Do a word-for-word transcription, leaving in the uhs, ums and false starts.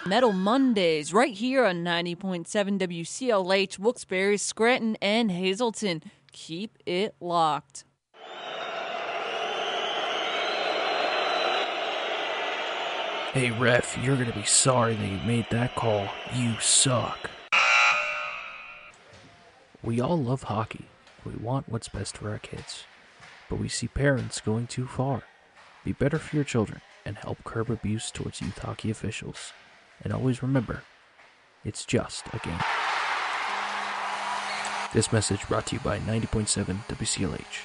Metal Mondays, right here on ninety point seven W C L H, Wilkes-Barre, Scranton, and Hazleton. Keep it locked. Hey ref, you're gonna be sorry that you made that call. You suck. We all love hockey. We want what's best for our kids. But we see parents going too far. Be better for your children and help curb abuse towards youth hockey officials. And always remember, it's just a game. This message brought to you by ninety point seven W C L H.